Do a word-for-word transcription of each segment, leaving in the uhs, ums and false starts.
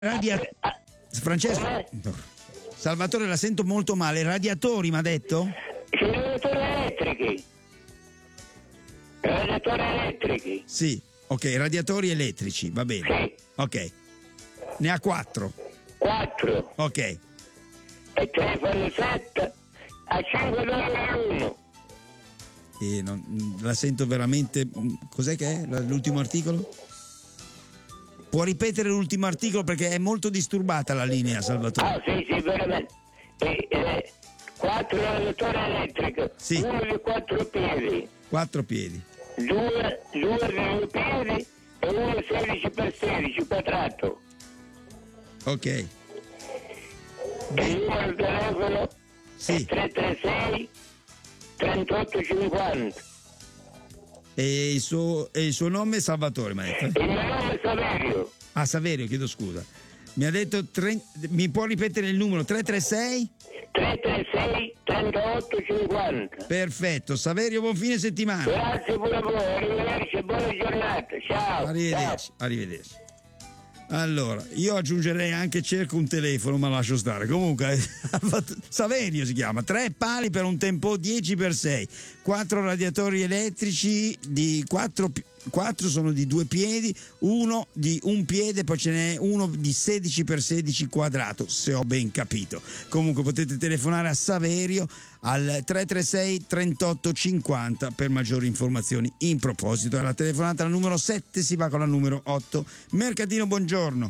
Radia... Francesco, Salvatore, la sento molto male. Radiatori, mi ha detto? Radiatori elettrici. Radiatori elettrici. Sì, ok, radiatori elettrici, va bene. Sì. Ok. Ne ha quattro. Quattro. Ok. E telefono sette a cinque dollari uno. E non, la sento veramente. Cos'è che è l'ultimo articolo? Può ripetere l'ultimo articolo perché è molto disturbata la linea, Salvatore. Ah, sì, sì, veramente. E, eh, quattro radiatori elettrici. Sì. Uno di quattro piedi. Quattro piedi. Due, due di due piedi e uno sedici per sedici quadrato. Ok. E il numero di telefono Sì. è tre tre sei trentotto cinquanta. E il suo, e il suo nome è Salvatore, mi ha detto? Il mio nome è Saverio. Ah, Saverio, chiedo scusa. Mi ha detto, tre, mi può ripetere il numero? tre tre sei? tre tre sei trentotto cinquanta. Perfetto, Saverio, buon fine settimana. Grazie pure a voi, arrivederci e buona giornata. Ciao. Arrivederci, Ciao. arrivederci. Allora, io aggiungerei anche cerco un telefono, ma lascio stare. Comunque, Saverio si chiama. Tre pali per un tempo dieci per sei. Quattro radiatori elettrici di quattro, quattro sono di due piedi, uno di un piede, poi ce n'è uno di sedici per sedici quadrato, se ho ben capito. Comunque potete telefonare a Saverio al tre tre sei trentotto cinquanta per maggiori informazioni. In proposito, alla telefonata al numero sette si va con la numero otto. Mercatino, buongiorno.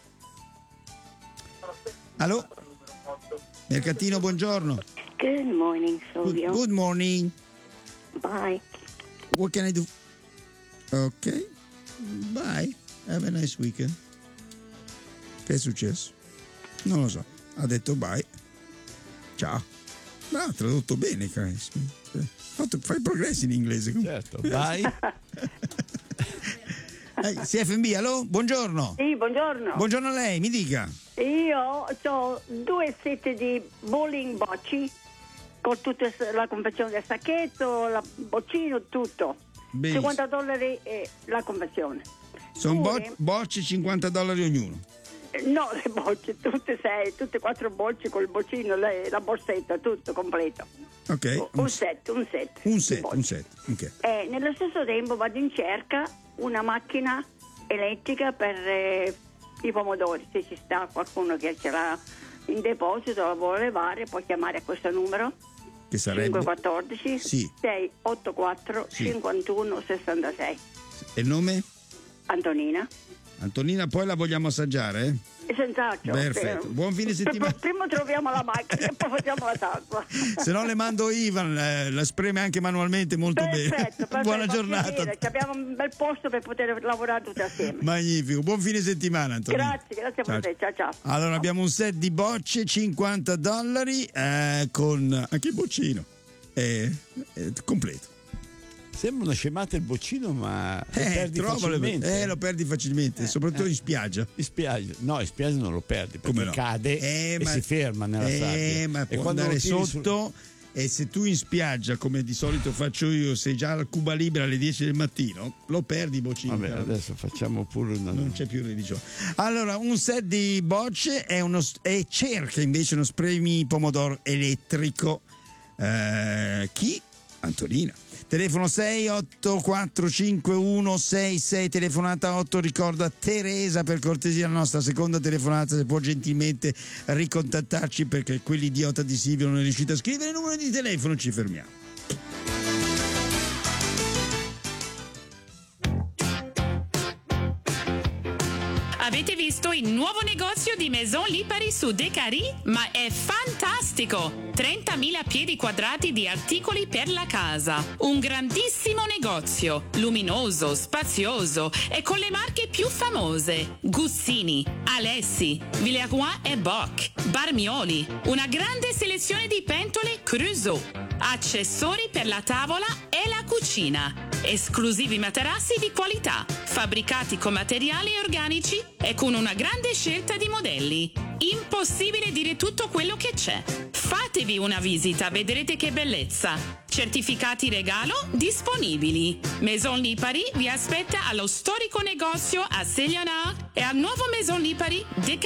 Allo? Mercatino, buongiorno. Good morning, Good, Silvio. good morning. Bye. What can I do? Ok. Bye. Have a nice weekend. Che è successo? Non lo so. Ha detto bye. Ciao. Ma ha tradotto bene, Chris. Fatto, fai progressi in inglese. Certo. Bye. Eh, C F B, allo? Buongiorno. Sì, buongiorno. Buongiorno a lei, mi dica. Io ho due set di bowling bocci con tutta la confezione del sacchetto, la boccino, tutto. Benissimo. cinquanta dollari è la confezione. Sono bo- Pure- bocce cinquanta dollari ognuno. No, le bocce, tutte sei, tutte quattro bocce col boccino, le- la borsetta, tutto completo. Ok. Un set, un set. Un di set, bocce. un set. Ok. E nello stesso tempo vado in cerca una macchina elettrica per eh, i pomodori. Se ci sta qualcuno che ce l'ha in deposito, la vuole levare, può chiamare a questo numero Che sarebbe? cinque uno quattro Sì. sei otto quattro Sì. cinquantuno sessantasei. E il nome? Antonina. Antonina, poi la vogliamo assaggiare? Eh? E senz'altro. Perfetto. Sì. Buon fine settimana. Prima troviamo la macchina e poi facciamo la salsa. Se no le mando Ivan, eh, la spreme anche manualmente molto Perfetto, bene. perfetto, Buona fa giornata. piacere, abbiamo un bel posto per poter lavorare tutti assieme. Magnifico, buon fine settimana Antonina. Grazie, grazie a voi. Ciao ciao. Allora abbiamo un set di bocce, cinquanta dollari, eh, con anche il boccino. È, è completo. Sembra una scemata il boccino, ma lo Eh, perdi trovalo, facilmente. eh, lo perdi facilmente, Eh, soprattutto eh. in spiaggia. In spiaggia, no, in spiaggia non lo perdi perché Come no? cade Eh, e ma- si ferma nella eh, sabbia. ma e può quando andare lo tiri sotto e se tu in spiaggia, come di solito faccio io, sei già al Cuba Libera alle dieci del mattino, lo perdi i boccini. Vabbè, adesso facciamo pure una. Non c'è più religione. Allora, un set di bocce è uno, e cerca invece uno spremi pomodoro elettrico. Eh, chi? Antonina. Telefono sei otto quattro cinque uno sei sei, telefonata otto. Ricorda Teresa, per cortesia, la nostra seconda telefonata, se può gentilmente ricontattarci perché quell'idiota di Silvio non è riuscito a scrivere il numero di telefono. Ci fermiamo. Avete visto il nuovo negozio di Maison Lipari su Decari? Ma è fantastico! trentamila piedi quadrati di articoli per la casa. Un grandissimo negozio, luminoso, spazioso e con le marche più famose. Gussini, Alessi, Villeroy e Boch, Barmioli. Una grande selezione di pentole Creusot. Accessori per la tavola e la cucina. esclusivi materassi di qualità, fabbricati con materiali organici e con una grande scelta di modelli. Impossibile dire tutto quello che c'è. Fatevi una visita, vedrete che bellezza. Certificati regalo disponibili. Maison Lipari vi aspetta allo storico negozio a Segliana e al nuovo Maison Lipari De